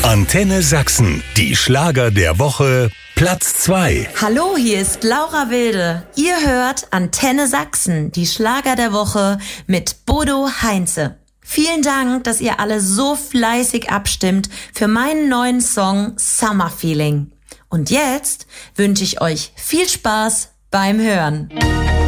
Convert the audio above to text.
Antenne Sachsen, die Schlager der Woche, Platz 2. Hallo, hier ist Laura Wilde. Ihr hört Antenne Sachsen, die Schlager der Woche mit Bodo Heinze. Vielen Dank, dass ihr alle so fleißig abstimmt für meinen neuen Song Summer Feeling. Und jetzt wünsche ich euch viel Spaß beim Hören.